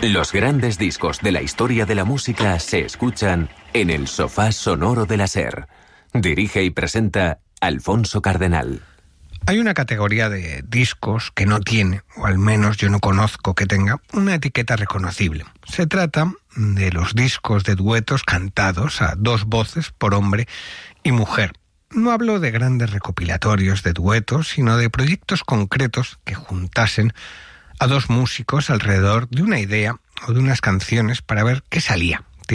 Los grandes discos de la historia de la música se escuchan en el sofá sonoro de la SER. Dirige y presenta Alfonso Cardenal. Hay una categoría de discos que no tiene, o al menos yo no conozco que tenga, una etiqueta reconocible. Se trata de los discos de duetos cantados a dos voces por hombre y mujer. No hablo de grandes recopilatorios de duetos, sino de proyectos concretos que juntasen a dos músicos alrededor de una idea o de unas canciones para ver qué salía.